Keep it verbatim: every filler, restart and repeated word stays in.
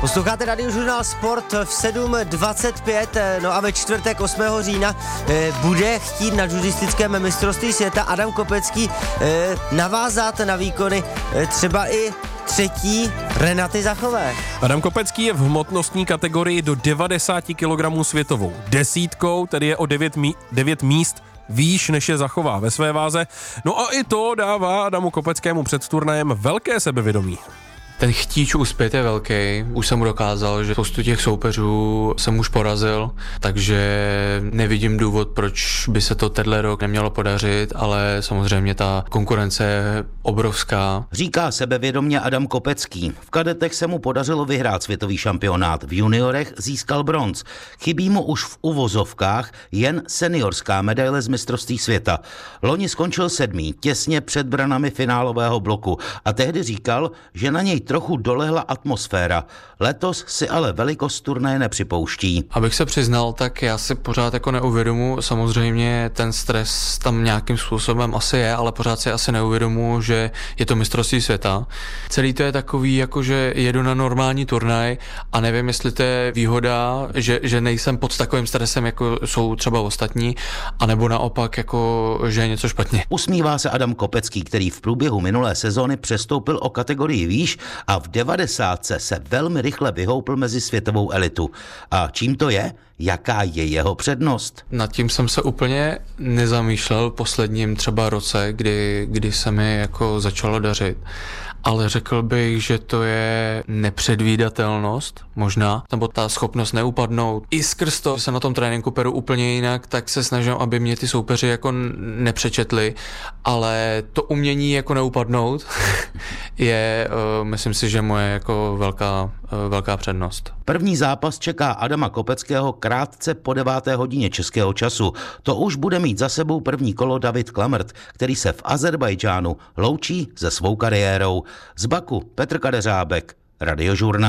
Posloucháte Radiožurnál Sport v sedm dvacet pět, no a ve čtvrtek osmého října bude chtít na judistickém mistrovství světa Adam Kopecký navázat na výkony třeba i třetí Renaty Zachové. Adam Kopecký je v hmotnostní kategorii do devadesát kilogramů světovou desítkou, tedy je o devět, mí- devět míst výš než je Zachová ve své váze. No a i to dává Adamu Kopeckému před turnajem velké sebevědomí. Ten chtíč uspět je velký. Už jsem mu dokázal, že spoustu těch soupeřů jsem už porazil, takže nevidím důvod, proč by se to tenhle rok nemělo podařit, ale samozřejmě ta konkurence je obrovská. Říká sebevědomě Adam Kopecký. V kadetech se mu podařilo vyhrát světový šampionát, v juniorech získal bronz. Chybí mu už v uvozovkách jen seniorská medaile z mistrovství světa. Loni skončil sedmý, těsně před branami finálového bloku a tehdy říkal, že na něj trochu dolehla atmosféra. Letos si ale velikost turnaje nepřipouští. Abych se přiznal, tak já si pořád jako neuvědomuji, samozřejmě ten stres tam nějakým způsobem asi je, ale pořád si asi neuvědomuji, že je to mistrovství světa. Celý to je takový, jako že jedu na normální turnaj a nevím, jestli to je výhoda, že, že nejsem pod takovým stresem, jako jsou třeba ostatní, anebo naopak, jako, že je něco špatně. Usmívá se Adam Kopecký, který v průběhu minulé sezóny přestoupil o kategorii výš a v devadesátce se velmi rychle vyhoupl mezi světovou elitu. A čím to je? Jaká je jeho přednost? Nad tím jsem se úplně nezamýšlel v posledním třeba roce, kdy, kdy se mi jako začalo dařit. Ale řekl bych, že to je nepředvídatelnost možná, nebo ta schopnost neupadnout. I skrz to, že se na tom tréninku peru úplně jinak, tak se snažím, aby mě ty soupeři jako nepřečetli, ale to umění jako neupadnout je, uh, myslím si, že moje jako velká, uh, velká přednost. První zápas čeká Adama Kopeckého krátce po deváté hodině českého času. To už bude mít za sebou první kolo David Klamrt, který se v Azerbajdžánu loučí se svou kariérou. Z Baku Petr Kadeřábek, Radiožurnál.